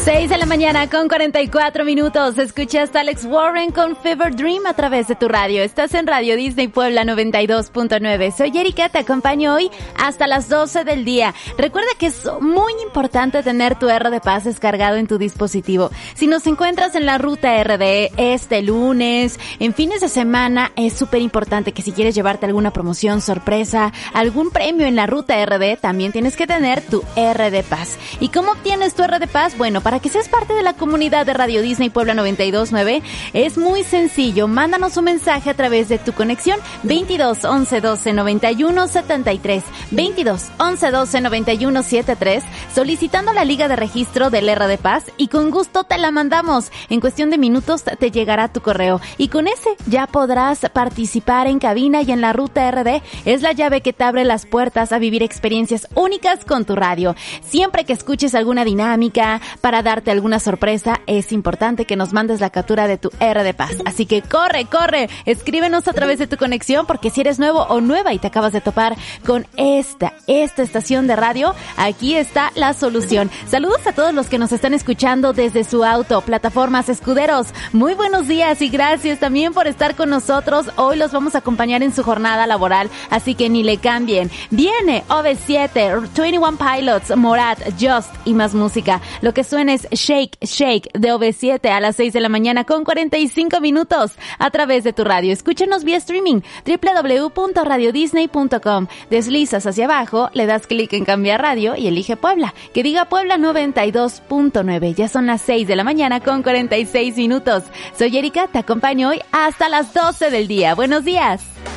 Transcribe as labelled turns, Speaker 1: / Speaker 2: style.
Speaker 1: 6 de la mañana con 44 minutos. Escuchas a Alex Warren con Fever Dream a través de tu radio. Estás en Radio Disney Puebla 92.9. Soy Erika, te acompaño hoy hasta las 12 del día. Recuerda que es muy importante tener tu R de Paz descargado en tu dispositivo. Si nos encuentras en la ruta RD este lunes, en fines de semana, es súper importante que si quieres llevarte alguna promoción, sorpresa, algún premio en la ruta RD, también tienes que tener tu R de Paz. ¿Y cómo obtienes tu R de Paz? Bueno, para que seas parte de la comunidad de Radio Disney Puebla 92.9, es muy sencillo. Mándanos un mensaje a través de tu conexión 22 11 12 91 73, 22 11 12 91 73, solicitando la liga de registro del R de Paz y con gusto te la mandamos. En cuestión de minutos te llegará tu correo y con ese ya podrás participar en cabina y en la ruta RD. Es la llave que te abre las puertas a vivir experiencias únicas con tu radio. Siempre que escuches alguna dinámica para darte alguna sorpresa, es importante que nos mandes la captura de tu R de Paz. Así que corre, escríbenos a través de tu conexión, porque si eres nuevo o nueva y te acabas de topar con esta estación de radio, aquí está la solución. Saludos a todos los que nos están escuchando desde su auto, plataformas, escuderos. Muy buenos días y gracias también por estar con nosotros. Hoy los vamos a acompañar en su jornada laboral, así que ni le cambien. Viene OV7, 21 Pilots, Morat, Just y más música. Lo que suena es Shake Shake de OV7 a las 6 de la mañana con 45 minutos a través de tu radio. Escúchanos vía streaming www.radiodisney.com. Deslizas hacia abajo, le das clic en cambiar radio y elige Puebla, que diga Puebla 92.9. Ya son las 6 de la mañana con 46 minutos. Soy Erika, te acompaño hoy hasta las 12 del día. Buenos días.